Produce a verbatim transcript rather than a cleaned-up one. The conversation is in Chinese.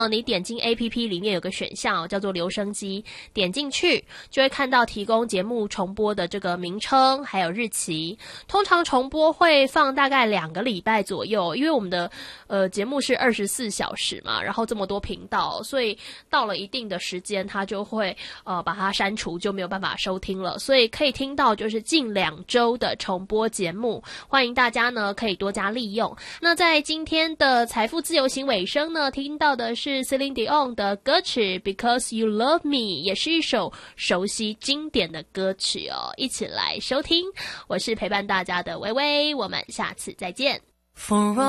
你点进 A P P 里面有个选项叫做留声机，点进去就会看到提供节目重播的这个名称还有日期。通常重播会放大概两个礼拜左右，因为我们的呃节目是二十四小时嘛，然后这么多频道，所以到了一定的时间它就会呃把它删除，就没有办法收听了。所以可以听到就是近两周的重播节目，欢迎大家呢可以多加利用。那在今天的财富自由行尾声呢，听到的是是 Celine Dion 的歌曲 Because You Love Me， 也是一首熟悉经典的歌曲哦，一起来收听。我是陪伴大家的微微，我们下次再见。For